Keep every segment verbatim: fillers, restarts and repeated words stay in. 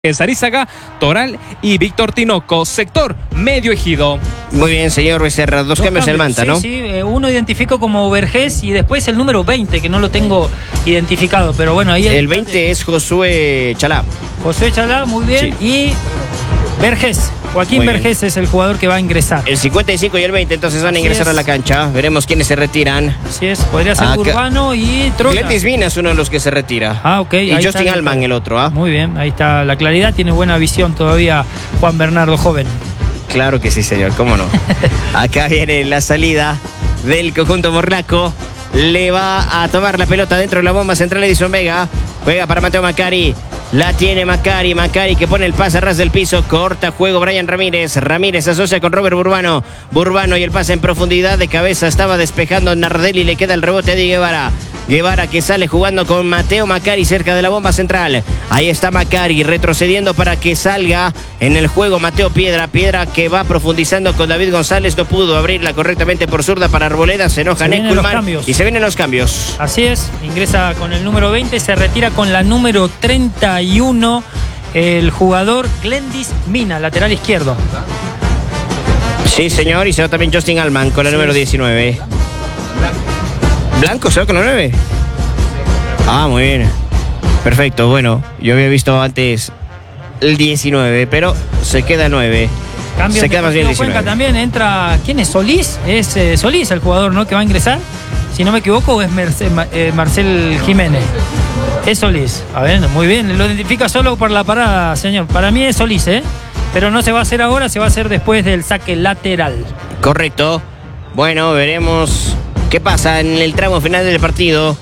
Sarizaga, Toral y Víctor Tinoco, sector Medio Ejido. Muy bien, señor Becerra, dos, dos cambios en Manta, sí, ¿no? Sí, eh, uno identifico como Vergés y después el número veinte, que no lo tengo identificado, pero bueno, ahí... El veinte es Josué Chalá. Josué Chalá, muy bien, Sí. y Vergés, Joaquín Muy Vergés bien. es el jugador que va a ingresar. El cincuenta y cinco y el veinte entonces van a Así ingresar es. a la cancha. Veremos quiénes se retiran. Así es, podría ser Acá- Urbano y Troya. Glentis Vina es uno de los que se retira. Ah, ok. Y ahí Justin está. Allman el otro, ¿ah? Muy bien, ahí está la claridad, tiene buena visión todavía Juan Bernardo Joven. Claro que sí, señor, cómo no. Acá viene la salida del conjunto morlaco. Le va a tomar la pelota dentro de la bomba central Edison Vega. Juega para Mateo Macari. La tiene Macari, Macari que pone el pase a ras del piso, corta juego Brian Ramírez, Ramírez se asocia con Robert Burbano, Burbano y el pase en profundidad de cabeza estaba despejando Nardelli, le queda el rebote a Di Guevara. Guevara que sale jugando con Mateo Macari cerca de la bomba central. Ahí está Macari retrocediendo para que salga en el juego Mateo Piedra. Piedra que va profundizando con David González. No pudo abrirla correctamente por zurda para Arboleda. Se enoja Se vienen los Nekulman cambios. y se vienen los cambios. Así es, ingresa con el número veinte, se retira con la número treinta y uno el jugador Glendis Mina, lateral izquierdo. Sí, señor. Y se va también Justin Allman con la Sí. número diecinueve. ¿Blanco se va con la nueve? Ah, muy bien. Perfecto, bueno, yo había visto antes el diecinueve, pero se queda nueve. Cambio Se queda más bien el Cuenca diecinueve. también entra. ¿Quién es? Solís. Es eh, Solís el jugador, ¿no? Que va a ingresar. Si no me equivoco, o es Merce- Ma- eh, Marcel Jiménez. Es Solís. A ver, muy bien. Lo identifica solo por la parada, señor. Para mí es Solís, ¿eh? Pero no se va a hacer ahora, se va a hacer después del saque lateral. Correcto. Bueno, veremos qué pasa en el tramo final del partido.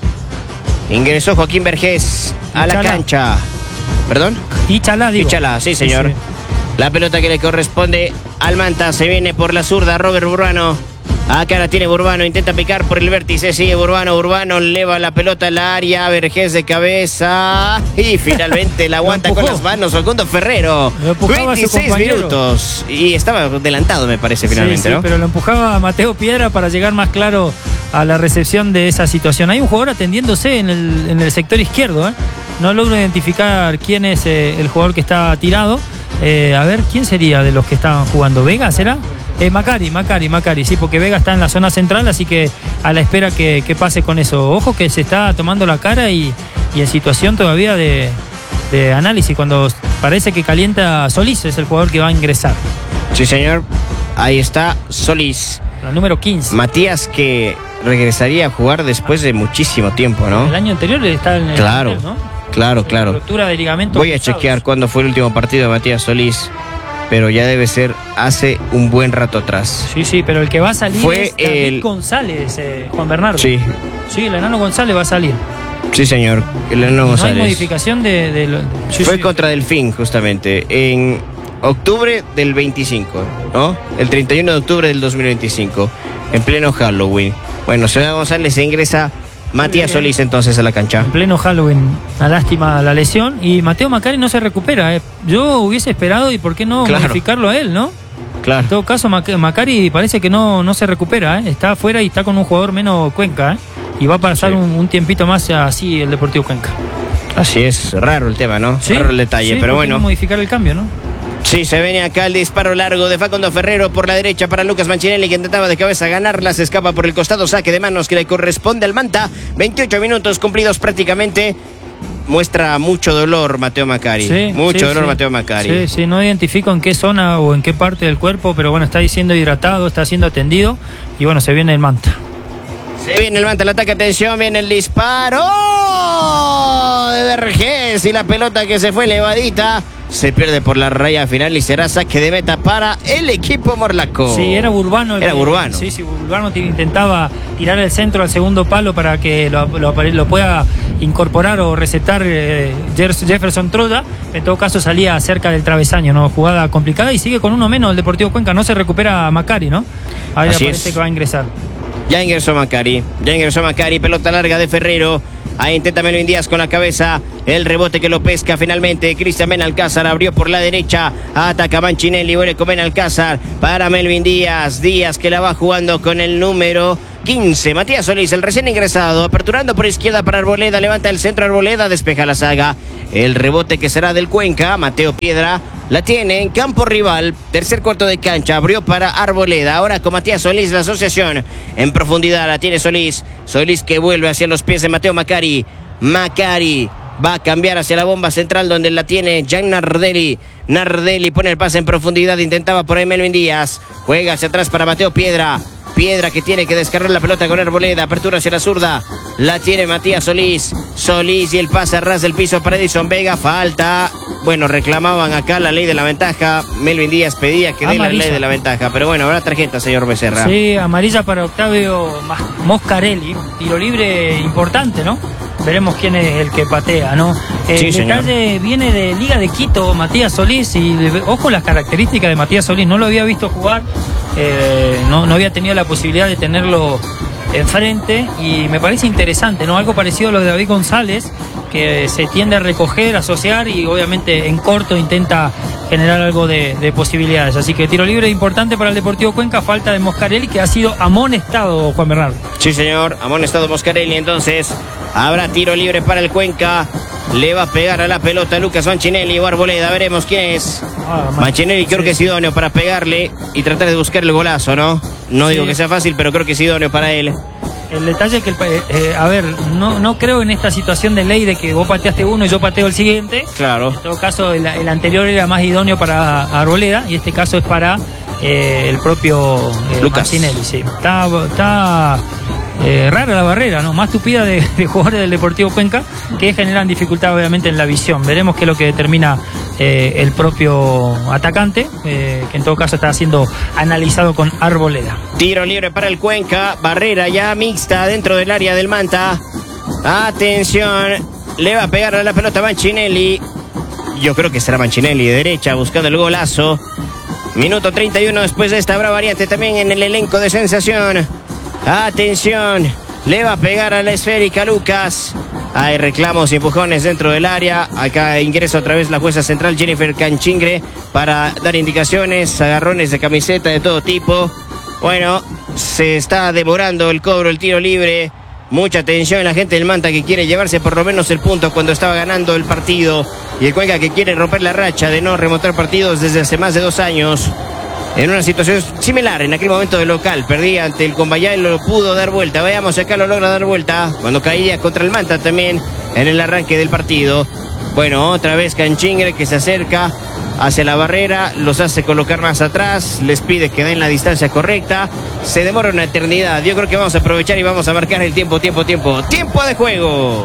Ingresó Joaquín Vergés a la Chalá. cancha. ¿Perdón? Y Chalá, digo. Y Chalá, sí, señor. Sí, La pelota que le corresponde al Manta. Se viene por la zurda Robert Burbano. Acá la tiene Burbano. Intenta picar por el vértice. Sigue Burbano. Burbano eleva la pelota al área. Vergés de cabeza. Y finalmente la aguanta con empujó. las manos Facundo Ferrero. Lo empujaba a su veintiséis compañero. minutos. Y estaba adelantado, me parece, Sí, finalmente, sí, ¿no? pero lo empujaba a Mateo Piedra para llegar más claro a la recepción de esa situación. Hay un jugador atendiéndose en el, en el sector izquierdo, ¿eh? No logro identificar quién es eh, el jugador que está tirado. Eh, a ver, ¿quién sería de los que estaban jugando? ¿Vega será? Eh, Macari, Macari, Macari, sí, porque Vega está en la zona central, así que a la espera que, que pase con eso. Ojo que se está tomando la cara y, y en situación todavía de, de análisis, cuando parece que calienta Solís, es el jugador que va a ingresar. Sí, señor. Ahí está Solís. La número quince. Matías que regresaría a jugar después de muchísimo tiempo, ¿no? El año anterior está en el Claro, ¿no? claro, claro. Ruptura de ligamento. Voy a chequear cuándo fue el último partido de Matías Solís, pero ya debe ser hace un buen rato atrás. Sí, sí, pero el que va a salir Fue es David el- González, eh, Juan Bernardo. Sí, Sí, el enano González va a salir. sí, señor. El Enano No hay González. modificación de... de lo- sí, Fue sí. contra Delfín, justamente, en octubre del veinticinco, ¿no? El treinta y uno de octubre del dos mil veinticinco, en pleno Halloween. Bueno, señor González se ingresa Matías bien. Solís entonces a la cancha. En pleno Halloween, una lástima la lesión. Y Mateo Macari no se recupera. eh. Yo hubiese esperado y por qué no Claro. modificarlo a él, ¿no? Claro. En todo caso, Mac- Macari parece que no, no se recupera. ¿eh? Está afuera y está con un jugador menos Cuenca. ¿eh? Y va a pasar Sí. un, un tiempito más así el Deportivo Cuenca. Así es, raro el tema, ¿no? Sí, Raro el detalle, sí, pero ¿por qué no bueno. modificar el cambio, ¿no? Sí, se viene acá el disparo largo de Facundo Ferrero por la derecha para Lucas Manchinelli, que intentaba de cabeza ganarla, se escapa por el costado, saque de manos que le corresponde al Manta. veintiocho minutos cumplidos prácticamente. Muestra mucho dolor Mateo Macari. Sí, mucho sí, dolor sí. Mateo Macari. Sí, sí, no identifico en qué zona o en qué parte del cuerpo, pero bueno, está siendo hidratado, está siendo atendido y bueno, se viene el Manta. Se viene el Manta, el ataque, atención, viene el disparo de Vergés y la pelota que se fue elevadita. Se pierde por la raya final y será saque de meta para el equipo morlaco. Sí, era Burbano. el Era que- Burbano. Sí, sí, Burbano t- intentaba tirar el centro al segundo palo para que lo, lo, lo pueda incorporar o recetar eh, Jers- Jefferson Troda. En todo caso salía cerca del travesaño, ¿no? Jugada complicada y sigue con uno menos el Deportivo Cuenca. No se recupera Macari, ¿no? Ahí Así parece es. que va a ingresar. Ya ingresó Macari, ya ingresó Macari, pelota larga de Ferrero. Ahí intenta Melvin Díaz con la cabeza. El rebote que lo pesca finalmente. Cristian Benalcázar abrió por la derecha. Ataca Manchinelli. Vuelve con Benalcázar para Melvin Díaz. Díaz que la va jugando con el número quince. Matías Solís, el recién ingresado. Aperturando por izquierda para Arboleda. Levanta el centro Arboleda. Despeja la saga. El rebote que será del Cuenca. Mateo Piedra la tiene en campo rival. Tercer cuarto de cancha. Abrió para Arboleda. Ahora con Matías Solís, la asociación. En profundidad la tiene Solís. Solís que vuelve hacia los pies de Mateo Macari. Macari va a cambiar hacia la bomba central donde la tiene Jan Nardelli. Nardelli pone el pase en profundidad. Intentaba por ahí Melvin Díaz. Juega hacia atrás para Mateo Piedra. Piedra que tiene que descargar la pelota con Arboleda. Apertura hacia la zurda. La tiene Matías Solís. Solís y el pase a ras del piso para Edison Vega. Falta. Bueno, reclamaban acá la ley de la ventaja. Melvin Díaz pedía que dé la ley de la ventaja. Pero bueno, habrá tarjeta, señor Becerra. Sí, amarilla para Octavio Moscarelli. Tiro libre importante, ¿no? Veremos quién es el que patea, ¿no? El Sí, detalle señor. viene de Liga de Quito, Matías Solís. Y ojo las características de Matías Solís. No lo había visto jugar. Eh, no, no había tenido la posibilidad de tenerlo enfrente. Y me parece interesante, ¿no? Algo parecido a lo de David González, que se tiende a recoger, asociar y obviamente en corto intenta generar algo de, de posibilidades. Así que tiro libre importante para el Deportivo Cuenca. Falta de Moscarelli, que ha sido amonestado, Juan Bernardo. Sí, señor. Amonestado Moscarelli. Entonces habrá tiro libre para el Cuenca. Le va a pegar a la pelota Lucas Manchinelli o Arboleda. Veremos quién es. Ah, Manchinelli creo que es idóneo para pegarle y tratar de buscar el golazo, ¿no? No Sí. digo que sea fácil, pero creo que es idóneo para él. El detalle es que, el, eh, a ver, no, no creo en esta situación de ley de que vos pateaste uno y yo pateo el siguiente. Claro. En todo caso, el, el anterior era más idóneo para Arboleda y este caso es para eh, el propio eh, Lucas. Manchinelli. Sí. Está, está eh, rara la barrera, ¿no? Más tupida de, de jugadores del Deportivo Cuenca, que generan dificultad obviamente en la visión. Veremos qué es lo que determina eh, el propio atacante, eh, que en todo caso está siendo analizado con Arboleda. Tiro libre para el Cuenca. Barrera ya mixta dentro del área del Manta. Atención. Le va a pegar a la pelota Manchinelli. Yo creo que será Manchinelli de derecha buscando el golazo. Minuto treinta y uno después de esta habrá variante también en el elenco de Sensación. Atención. Le va a pegar a la esférica Lucas. Hay reclamos y empujones dentro del área. Acá ingresa otra vez la jueza central Jennifer Canchingre para dar indicaciones, agarrones de camiseta de todo tipo. Bueno, se está demorando el cobro, el tiro libre. Mucha atención la gente del Manta que quiere llevarse por lo menos el punto cuando estaba ganando el partido. Y el Cuenca que quiere romper la racha de no remontar partidos desde hace más de dos años. En una situación similar, en aquel momento de local, perdía ante el Combayá y lo pudo dar vuelta. Veamos si acá lo logra dar vuelta. Cuando caía contra el Manta también en el arranque del partido. Bueno, otra vez Canchingre que se acerca hacia la barrera, los hace colocar más atrás, les pide que den la distancia correcta. Se demora una eternidad. Yo creo que vamos a aprovechar y vamos a marcar el tiempo, tiempo, tiempo. ¡Tiempo de juego!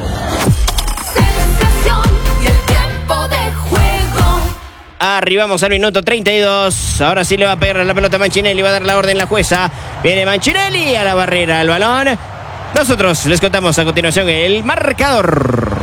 Sensación y el tiempo de juego. Arribamos al minuto treinta y dos. Ahora sí le va a pegar la pelota a Manchinelli. Va a dar la orden la jueza. Viene Manchinelli a la barrera. El balón. Nosotros les contamos a continuación el marcador.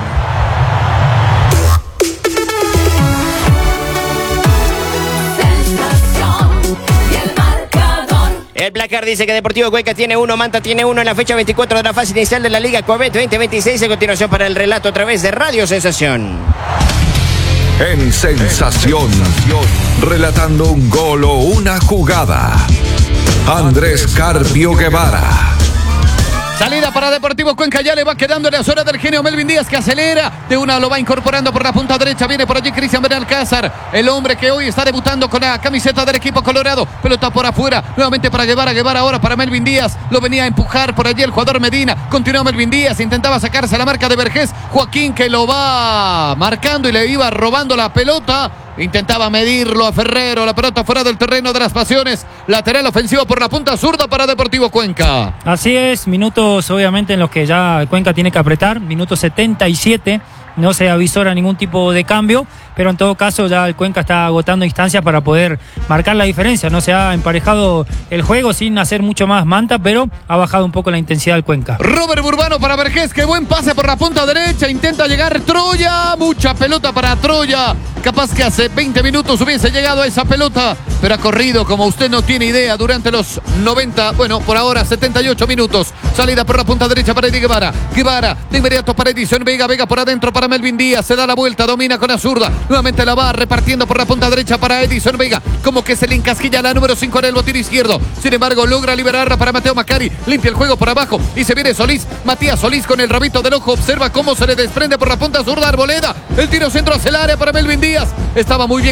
Sensación y el marcador. El placar dice que Deportivo Cuenca tiene uno, Manta tiene uno en la fecha veinticuatro de la fase inicial de la Liga Coabet veinte veintiséis. A continuación para el relato a través de Radio Sensación. En Sensación, relatando un gol o una jugada, Andrés Carpio Guevara. Salida para Deportivo Cuenca, ya le va quedando la zona del genio Melvin Díaz que acelera, de una lo va incorporando por la punta derecha, viene por allí Cristian Benalcázar, el hombre que hoy está debutando con la camiseta del equipo colorado, pelota por afuera, nuevamente para Guevara, Guevara ahora para Melvin Díaz, lo venía a empujar por allí el jugador Medina, continúa Melvin Díaz, intentaba sacarse la marca de Vergés, Joaquín que lo va marcando y le iba robando la pelota. Intentaba medirlo a Ferrero, la pelota fuera del terreno de las pasiones, lateral ofensivo por la punta zurda para Deportivo Cuenca. Así es, minutos obviamente en los que ya Cuenca tiene que apretar, minuto setenta y siete, no se avisora ningún tipo de cambio, pero en todo caso ya el Cuenca está agotando instancias para poder marcar la diferencia, no se ha emparejado el juego sin hacer mucho más Manta, pero ha bajado un poco la intensidad del Cuenca. Robert Burbano para Vergés, qué buen pase por la punta derecha, intenta llegar Troya, mucha pelota para Troya, Capaz que hace veinte minutos hubiese llegado a esa pelota, pero ha corrido como usted no tiene idea durante los noventa, bueno, por ahora setenta y ocho minutos. Salida por la punta derecha para Eddie Guevara. Guevara de inmediato para Edison Vega. Vega por adentro para Melvin Díaz. Se da la vuelta, domina con la zurda. Nuevamente la va repartiendo por la punta derecha para Edison Vega. Como que se le encasquilla la número cinco en el botín izquierdo. Sin embargo, logra liberarla para Mateo Macari. Limpia el juego por abajo y se viene Solís. Matías Solís con el rabito del ojo. Observa cómo se le desprende por la punta zurda Arboleda. El tiro centro hacia el área para Melvin Díaz. Estaba muy bien